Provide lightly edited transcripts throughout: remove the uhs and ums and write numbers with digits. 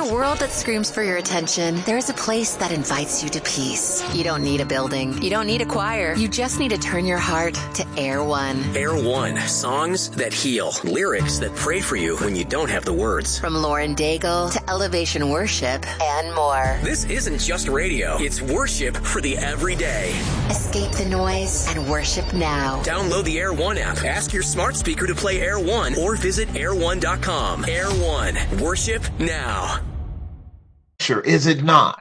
a world that screams for your attention, there is a place that invites you to peace. You don't need a building. You don't need a choir. You just need to turn your heart to Air One. Air One. Songs that heal. Lyrics that pray for you when you don't have the words. From Lauren Daigle to Elevation Worship and more. This isn't just radio. It's worship for the everyday. Escape the noise and worship now. Download the Air One app. Ask your smart speaker to play Air One or visit air1.com. Air One. Worship now. Sure, is it not?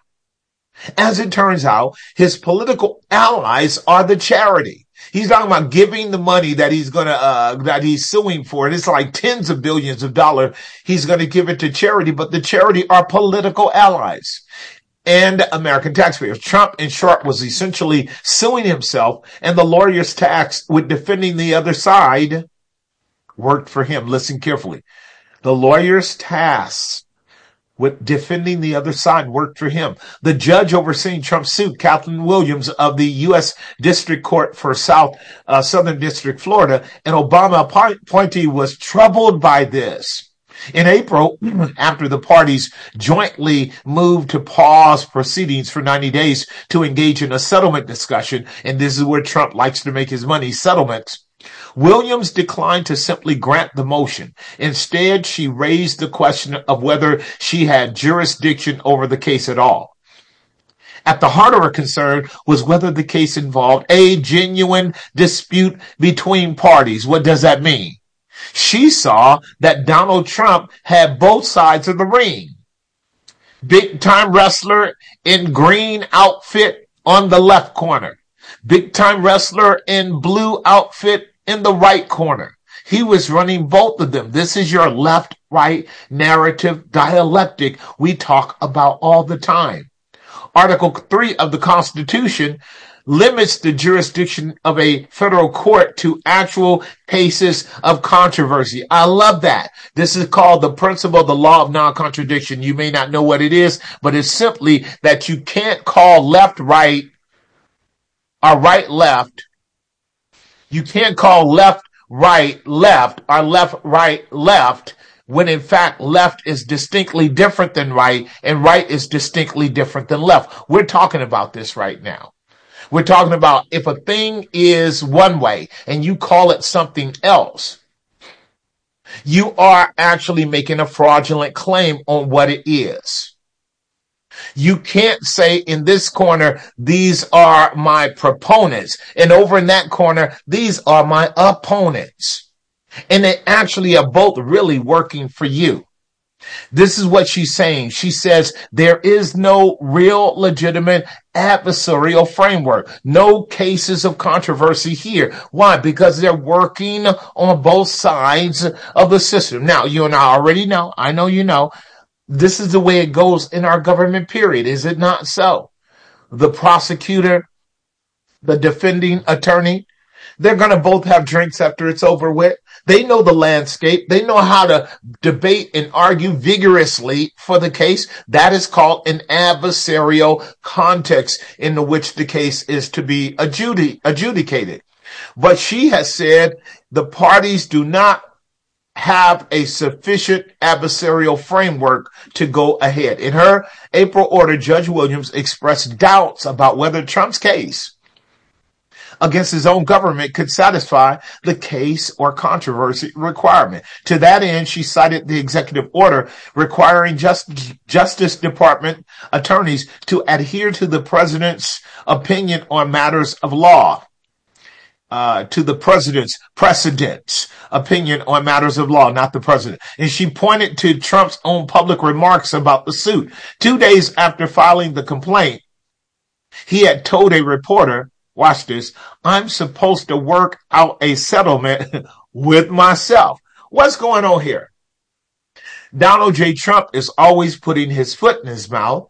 As it turns out, his political allies are the charity. He's talking about giving the money that he's suing for. And it's like tens of billions of dollars. He's going to give it to charity, but the charity are political allies and American taxpayers. Trump, in short, was essentially suing himself, and the lawyer's tax with defending the other side worked for him. Listen carefully. The lawyer's task with defending the other side worked for him. The judge overseeing Trump's suit, Kathleen Williams of the U.S. District Court for Southern District, Florida, an Obama appointee, was troubled by this. In April, after the parties jointly moved to pause proceedings for 90 days to engage in a settlement discussion, and this is where Trump likes to make his money, settlements, Williams declined to simply grant the motion. Instead, she raised the question of whether she had jurisdiction over the case at all. At the heart of her concern was whether the case involved a genuine dispute between parties. What does that mean? She saw that Donald Trump had both sides of the ring. Big time wrestler in green outfit on the left corner. Big time wrestler in blue outfit in the right corner. He was running both of them. This is your left-right narrative dialectic we talk about all the time. Article 3 of the Constitution limits the jurisdiction of a federal court to actual cases of controversy. I love that. This is called the principle of the law of non-contradiction. You may not know what it is, but it's simply that you can't call left right or right left. You can't call left right left or left right left when in fact left is distinctly different than right and right is distinctly different than left. We're talking about this right now. We're talking about if a thing is one way and you call it something else, you are actually making a fraudulent claim on what it is. You can't say in this corner, these are my proponents, and over in that corner, these are my opponents. And they actually are both really working for you. This is what she's saying. She says there is no real legitimate adversarial framework. No cases of controversy here. Why? Because they're working on both sides of the system. Now, you and I already know, I know you know, this is the way it goes in our government, period. Is it not so? The prosecutor, the defending attorney, they're going to both have drinks after it's over with. They know the landscape. They know how to debate and argue vigorously for the case. That is called an adversarial context in which the case is to be adjudicated. But she has said the parties do not have a sufficient adversarial framework to go ahead. In her April order, Judge Williams expressed doubts about whether Trump's case against his own government could satisfy the case or controversy requirement. To that end, she cited the executive order requiring Justice Department attorneys to adhere to the president's opinion on matters of law. To the president's precedent's opinion on matters of law, not the president. And she pointed to Trump's own public remarks about the suit. 2 days after filing the complaint, he had told a reporter, watch this, I'm supposed to work out a settlement with myself. What's going on here? Donald J. Trump is always putting his foot in his mouth.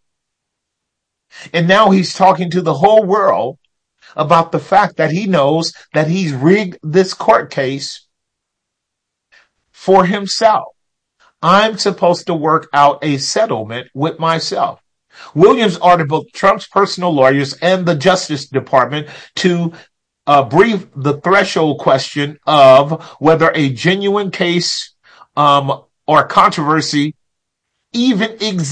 And now he's talking to the whole world about the fact that he knows that he's rigged this court case for himself. I'm supposed to work out a settlement with myself. Williams ordered both Trump's personal lawyers and the Justice Department to brief the threshold question of whether a genuine case or controversy even exists.